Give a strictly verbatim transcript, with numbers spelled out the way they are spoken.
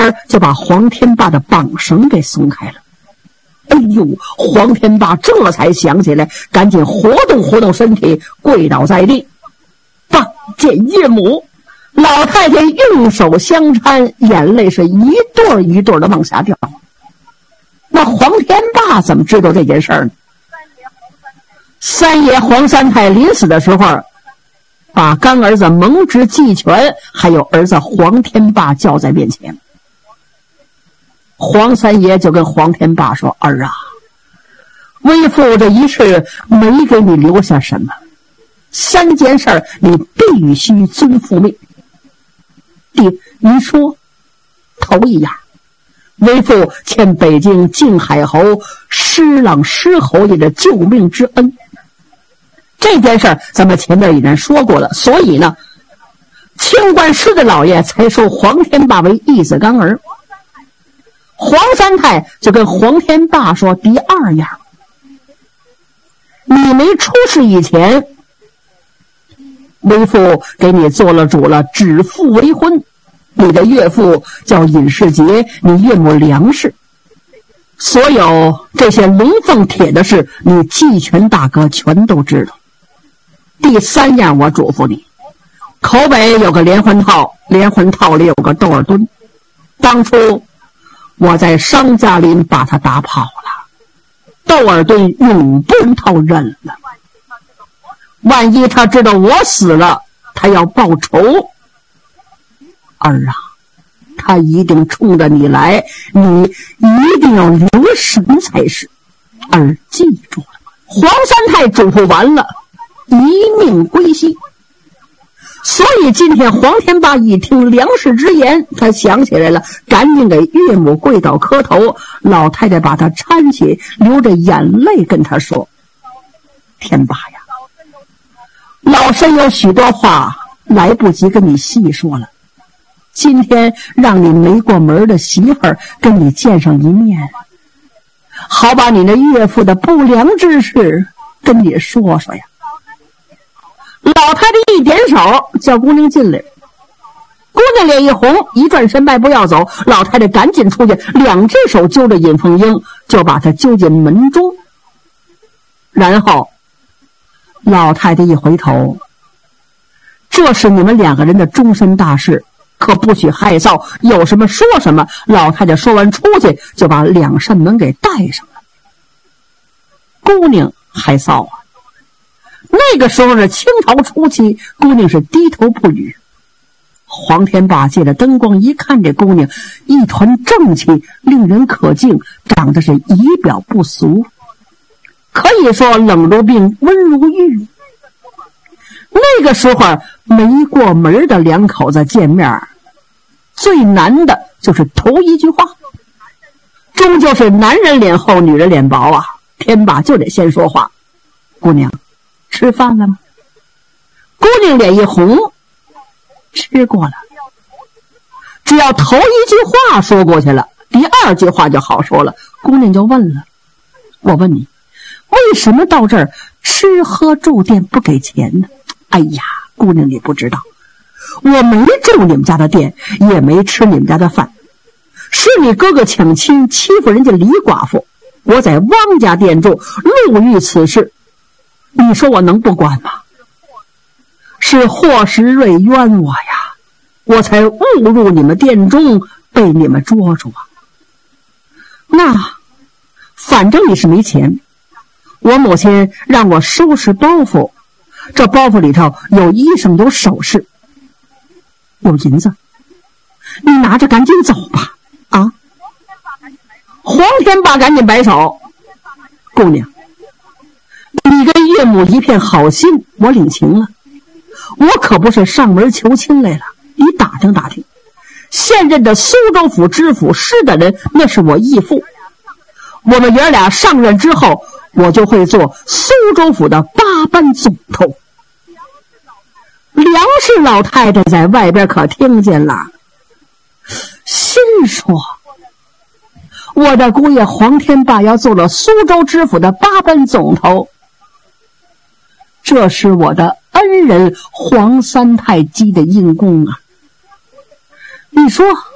就把黄天霸的绑绳给松开了。哎呦，黄天霸这才想起来，赶紧活动活动身体，跪倒在地，拜见岳母。老太太用手相搀，眼泪是一对一对的往下掉。那黄天霸怎么知道这件事儿呢？三爷黄三太临死的时候，把干儿子蒙直季全还有儿子黄天霸叫在面前。黄三爷就跟黄天霸说：“儿啊，为父这一世没给你留下什么，三件事你必须遵父命。第，你说，头一样，为父欠北京靖海侯施琅施侯爷的救命之恩。这件事咱们前面已经说过了，所以呢，清官施的老爷才收黄天霸为义子干儿。黄三太就跟黄天霸说：第二样，你没出事以前，为父给你做了主了，指腹为婚。你的岳父叫尹世杰，你岳母梁氏，所有这些龙凤铁的事，你季全大哥全都知道。第三样，我嘱咐你，口北有个连环套，连环套里有个窦尔敦，当初我在商家林把他打跑了，窦尔敦永不人套忍了。万一他知道我死了，他要报仇，儿啊，他一定冲着你来，你一定要留神才是。儿记住了。黄三太嘱咐完了，一命归西。所以今天黄天霸一听梁氏之言，他想起来了，赶紧给岳母跪倒磕头。老太太把他搀起，流着眼泪跟他说：天霸呀，老身有许多话来不及跟你细说了，今天让你没过门的媳妇儿跟你见上一面，好把你那岳父的不良之事跟你说说呀。老太太一点手，叫姑娘进来。姑娘脸一红，一转身迈步要走，老太太赶紧出去，两只手揪着尹凤英，就把她揪进门中。然后老太太一回头，这是你们两个人的终身大事，可不许害臊，有什么说什么。老太太说完出去，就把两扇门给带上了。姑娘害臊啊，那个时候是清朝初期，姑娘是低头不语。黄天霸借着灯光一看，这姑娘一团正气，令人可敬，长得是仪表不俗，可以说冷如冰，温如玉。那个时候没过门的两口子见面，最难的就是头一句话，终究是男人脸厚女人脸薄啊。天霸就得先说话：姑娘吃饭了吗？姑娘脸一红，吃过了。只要头一句话说过去了，第二句话就好说了。姑娘就问了：我问你，为什么到这儿吃喝住店不给钱呢？哎呀，姑娘你不知道，我没住你们家的店，也没吃你们家的饭，是你哥哥抢亲欺负人家李寡妇，我在汪家店住，路遇此事，你说我能不管吗？是霍时瑞冤我呀，我才误入你们店中，被你们捉住啊。那反正你是没钱，我母亲让我收拾包袱，这包袱里头有衣裳，有首饰，有银子，你拿着赶紧走吧。啊！黄天霸赶紧摆手：姑娘，你跟岳母一片好心，我领情了，我可不是上门求亲来了。你打听打听，现任的苏州府知府施的人，那是我义父，我们爷俩上任之后，我就会做苏州府的八班总头。梁氏老太太在外边可听见了，心说：我的姑爷黄天霸要做了苏州知府的八班总头，这是我的恩人黄三太积的硬功啊！你说